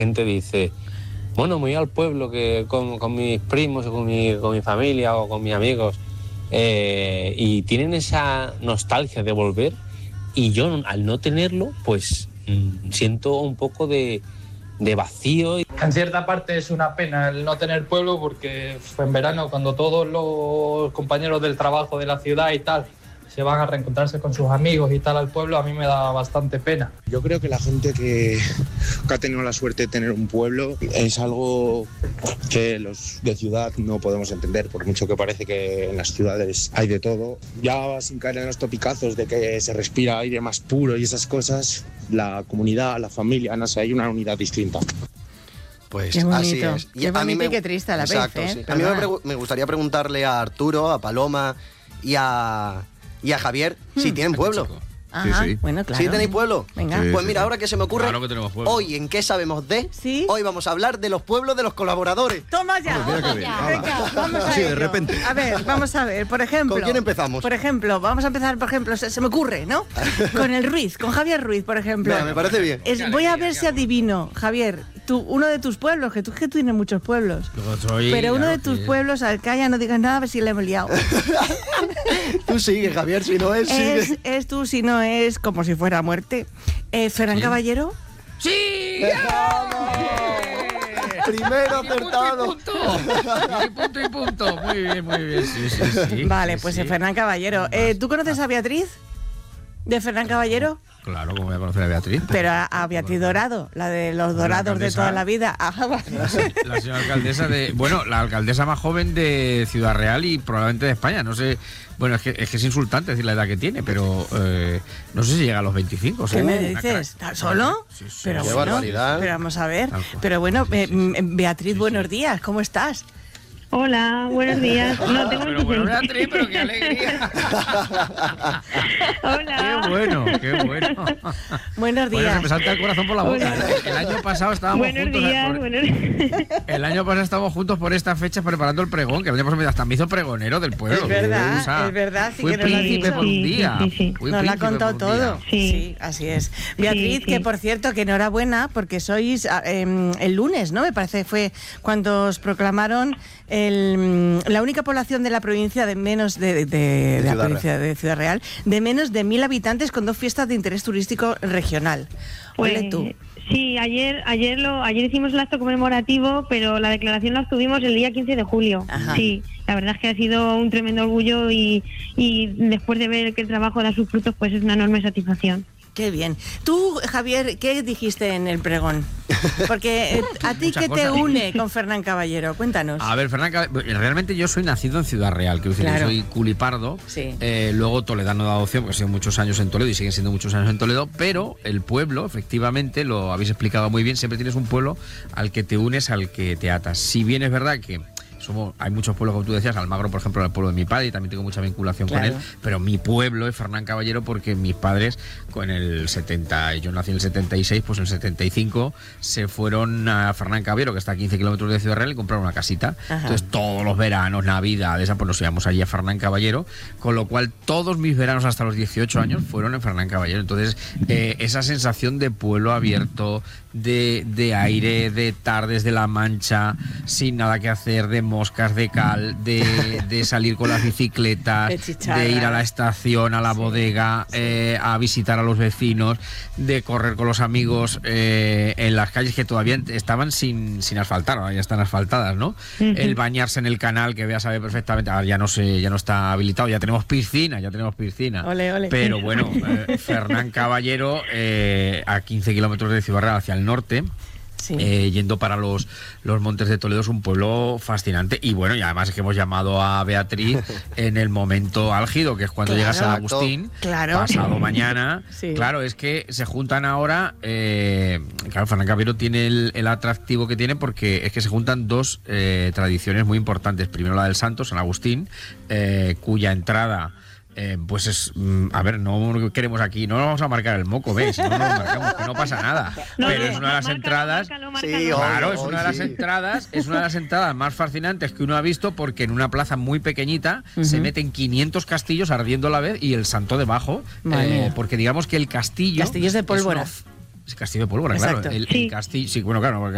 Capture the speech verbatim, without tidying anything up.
gente dice, bueno, me voy al pueblo que con, con mis primos o con mi, con mi familia o con mis amigos, eh, y tienen esa nostalgia de volver, y yo al no tenerlo, pues mmm, siento un poco de, de vacío. En cierta parte es una pena el no tener pueblo, porque en verano, cuando todos los compañeros del trabajo de la ciudad y tal se van a reencontrarse con sus amigos y tal al pueblo, a mí me da bastante pena. Yo creo que la gente que, que ha tenido la suerte de tener un pueblo es algo que los de ciudad no podemos entender, por mucho que parece que en las ciudades hay de todo. Ya sin caer en los topicazos de que se respira aire más puro y esas cosas, la comunidad, la familia, no sé, hay una unidad distinta. Pues qué bonito, así es. Y qué a mí bonito me, y qué triste a la exacto, vez, ¿eh? Sí. A mí me, me gustaría preguntarle a Arturo, a Paloma y a, y a Javier hmm. si tienen pueblo. Ajá, sí, sí. Bueno, claro. ¿Sí tenéis pueblo? Venga. Sí, pues sí, mira, sí. ahora que se me ocurre, claro que tenemos pueblo. Hoy en ¿Qué sabemos de? ¿Sí? Hoy vamos a hablar de los pueblos de los colaboradores. Toma ya. Oh, mira qué bien. Venga, vamos a Sí, ello. de repente. A ver, vamos a ver, por ejemplo. ¿Con quién empezamos? Por ejemplo, vamos a empezar, por ejemplo, se, se me ocurre, ¿no? Con el Ruiz, con Javier Ruiz, por ejemplo. Mira, me parece bien. Es, voy a ver si adivino, Javier, tú, uno de tus pueblos, que tú que tú tienes muchos pueblos. Soy, pero uno claro, de tus que... pueblos, Alcaya, no digas nada, a ver si le hemos liado. Tú sigue, Javier, si no es, es sigue. Es tú, si no es, como si fuera muerte. Eh, ¿Ferran ¿Sí? Caballero? ¡Sí! Primero acertado. Y punto y punto. Y punto y punto. Muy bien, muy bien. Sí, sí, sí. Vale, sí, pues sí. Ferran Caballero. Eh, ¿Tú conoces a Beatriz? ¿De Ferran Caballero? Claro, como voy a conocer a Beatriz. Pero a, a Beatriz Dorado, la de los dorados de toda la vida. Ajá, vale. la, la señora alcaldesa de... Bueno, la alcaldesa más joven de Ciudad Real y probablemente de España. No sé... Bueno, es que es, que es insultante decir la edad que tiene, pero eh, no sé si llega a los veinticinco. ¿Qué me dices? ¿Solo? Sí, sí, pero qué bueno, barbaridad. Pero vamos a ver. Claro. Pero bueno, sí, sí. Eh, Beatriz, sí, buenos sí. días. ¿Cómo estás? Hola, buenos días. No tengo Pero bueno, Beatriz, pero qué alegría. Hola. Qué bueno, qué bueno. Buenos días. Bueno, se me salta el corazón por la boca. Hola. El año pasado estábamos Buenos juntos. días, por... buenos días. El año pasado estábamos juntos por esta fecha preparando el pregón, que el año pasado hasta me hizo pregonero del pueblo. Es verdad, o sea, es verdad. Sí fui que nos lo ha príncipe dicho. por un Sí, día. sí, sí, sí. Fui Nos lo ha príncipe contado por un todo. día. Sí. Sí. así es. Beatriz, Sí, que sí. por cierto, que enhorabuena, porque sois eh, el lunes, ¿no? Me parece fue cuando os proclamaron el, la única población de la provincia de menos de, de, de, de la Ciudad provincia de Ciudad Real, de menos de mil habitantes con dos fiestas de interés turístico regional. Pues, Ole tú. sí, ayer ayer lo ayer hicimos el acto conmemorativo, pero la declaración la tuvimos el día quince de julio. Ajá. Sí, la verdad es que ha sido un tremendo orgullo y, y después de ver que el trabajo da sus frutos, pues es una enorme satisfacción. Qué bien. Tú, Javier, ¿qué dijiste en el pregón? Porque eh, a ti, Muchas ¿qué te cosas. une con Ferran Caballero? Cuéntanos. A ver, Fernan, realmente yo soy nacido en Ciudad Real, quiero decir, Claro. yo soy culipardo, Sí. eh, luego toledano de adopción, porque he sido muchos años en Toledo y siguen siendo muchos años en Toledo, pero el pueblo, efectivamente, lo habéis explicado muy bien, siempre tienes un pueblo al que te unes, al que te atas. Si bien es verdad que somos, hay muchos pueblos, como tú decías, Almagro, por ejemplo, era el pueblo de mi padre y también tengo mucha vinculación Claro. con él, pero mi pueblo es Fernan Caballero porque mis padres, con el setenta, yo nací en el setenta y seis, pues en el setenta y cinco se fueron a Fernan Caballero, que está a quince kilómetros de Ciudad Real, y compraron una casita. Ajá. Entonces todos los veranos, navidades, pues nos íbamos allí a Fernan Caballero, con lo cual todos mis veranos hasta los dieciocho años fueron en Fernan Caballero. Entonces eh, esa sensación de pueblo abierto, de, de aire, de tardes de la Mancha, sin nada que hacer, de moscas, de cal, de, de salir con las bicicletas, De chicharras. de ir a la estación, a la Sí, bodega, sí. eh, a visitar a los vecinos, de correr con los amigos eh, en las calles que todavía estaban sin, sin asfaltar, ahora ya están asfaltadas, ¿no? Uh-huh. El bañarse en el canal, que veas saber perfectamente, ahora ya no sé, ya no está habilitado, ya tenemos piscina, ya tenemos piscina. Ole, ole. Pero bueno, eh, Fernan Caballero, eh, a quince kilómetros de Ciudad Real hacia el norte. Sí. Eh, yendo para los, los Montes de Toledo, es un pueblo fascinante. Y bueno, y además es que hemos llamado a Beatriz en el momento álgido, que es cuando Claro. llegas a Agustín, Claro. pasado mañana. Sí. Claro, es que se juntan ahora. Eh, claro, Fernan Caballero tiene el, el atractivo que tiene porque es que se juntan dos eh, tradiciones muy importantes. Primero la del Santo, San Agustín, eh, cuya entrada. Eh, pues es, mm, a ver, no queremos aquí, no vamos a marcar el moco, ¿ves? No nos lo marcamos, que no pasa nada. No, pero no, es una de las márcalo, entradas. márcalo, Sí, márcalo. Claro, Hoy, es hoy una de las sí. entradas, es una de las entradas más fascinantes que uno ha visto porque en una plaza muy pequeñita Ujú. se meten quinientos castillos ardiendo a la vez y el santo debajo, Madre eh, mía. porque digamos que el castillo Castillos de es pólvora. una- es castillo de pólvora, claro. Exacto. El, el Sí. castillo, sí, bueno, claro, porque